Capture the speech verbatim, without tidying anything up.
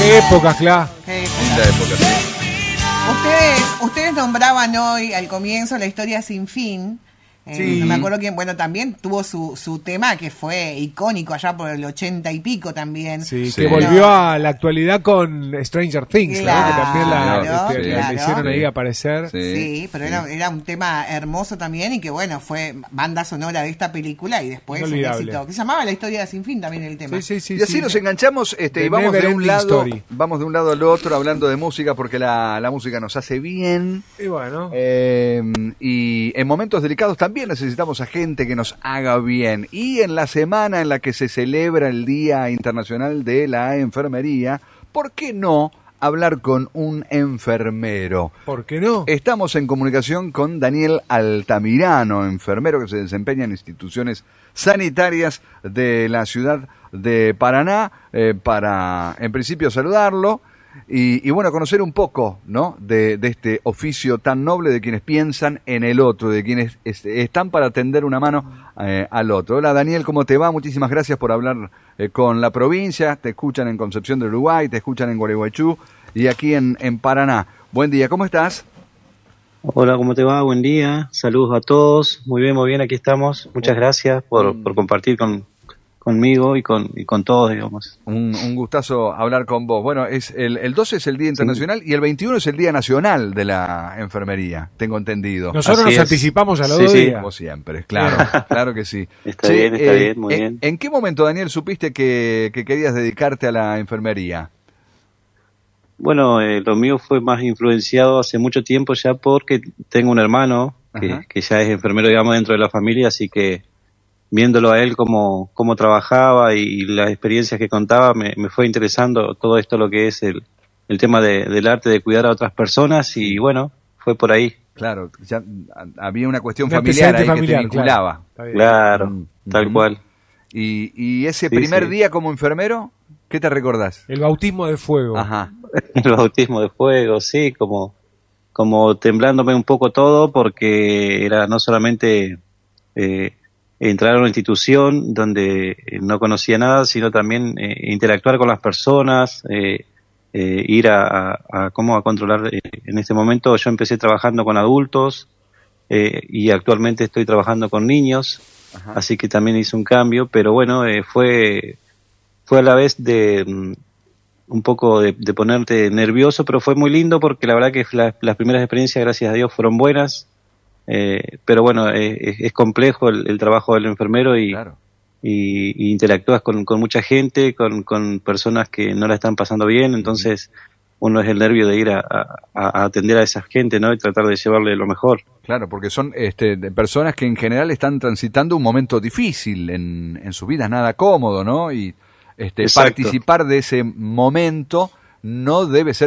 Qué época, claro. Qué época. Linda época, sí. Ustedes, ustedes nombraban hoy al comienzo La Historia Sin Fin. Eh, Sí. No me acuerdo quién, bueno, también tuvo su, su tema que fue icónico allá por el ochenta y pico también. Sí, Sí. que volvió a la actualidad con Stranger Things, Claro, ¿no? Que también la, claro, este, claro. la hicieron ahí aparecer. Sí. Sí, pero Era, era un tema hermoso también y que bueno, fue banda sonora de esta película y después un Inolvidable. éxito. Que se llamaba La Historia Sin Fin también el tema. Sí, sí, sí. Y así sí. nos enganchamos este, The y vamos de Never un Ending lado, Story. vamos de un lado al otro hablando de música porque la, la música nos hace bien. Y bueno. Eh, y en momentos delicados también necesitamos a gente que nos haga bien. Y en la semana en la que se celebra el Día Internacional de la Enfermería, ¿por qué no hablar con un enfermero? ¿Por qué no? Estamos en comunicación con Daniel Altamirano, enfermero que se desempeña en instituciones sanitarias de la ciudad de Paraná, eh, para en principio saludarlo y, y bueno, conocer un poco, ¿no?, de, de este oficio tan noble de quienes piensan en el otro, de quienes est- están para tender una mano eh, al otro. Hola Daniel, ¿cómo te va? Muchísimas gracias por hablar eh, con la provincia. Te escuchan en Concepción del Uruguay, te escuchan en Gualeguaychú y aquí en, en Paraná. Buen día, ¿cómo estás? Hola, ¿cómo te va? Buen día. Saludos a todos. Muy bien, muy bien, aquí estamos. Muchas gracias por, por compartir con, conmigo y con, y con todos, digamos. Un, un gustazo hablar con vos. Bueno, es el, el doce es el Día Internacional y el veintiuno es el Día Nacional de la Enfermería, tengo entendido. Nosotros Así nos es. anticipamos a los Sí, dos sí. días. Como siempre, claro, claro que sí. Está Che, bien, está eh, bien, muy ¿en, bien. ¿En qué momento, Daniel, supiste que, que querías dedicarte a la enfermería? Bueno, eh, lo mío fue más influenciado hace mucho tiempo ya porque tengo un hermano que, Ajá. que ya es enfermero, digamos, dentro de la familia, así que viéndolo a él cómo, cómo trabajaba y, y las experiencias que contaba, me, me fue interesando todo esto, lo que es el, el tema de, del arte de cuidar a otras personas y bueno, fue por ahí. Claro, ya a- había una cuestión Un familiar ahí antecedente que te familiar, vinculaba. claro. Está bien. Claro, Mm, tal ujú. cual. Y, y ese Sí, primer sí. día como enfermero, ¿qué te recordás? El bautismo de fuego. Ajá. El bautismo de fuego, sí, como, como temblándome un poco todo porque era no solamente eh, entrar a una institución donde no conocía nada, sino también eh, interactuar con las personas, eh, eh, ir a, a, a cómo a controlar. Eh, en este momento yo empecé trabajando con adultos eh, y actualmente estoy trabajando con niños, Ajá. así que también hice un cambio, pero bueno, eh, fue, fue a la vez de... mm, un poco de, de ponerte nervioso, pero fue muy lindo porque la verdad que la- las primeras experiencias, gracias a Dios, fueron buenas, eh, pero bueno, eh, es, es complejo el, el trabajo del enfermero y, Claro. y, y interactúas con, con mucha gente, con, con personas que no la están pasando bien, entonces uno es el nervio de ir a, a- a atender a esa gente, ¿no? Y tratar de llevarle lo mejor. Claro, porque son este, de personas que en general están transitando un momento difícil en, en su vida, nada cómodo, ¿no? Y este, Exacto. participar de ese momento no debe ser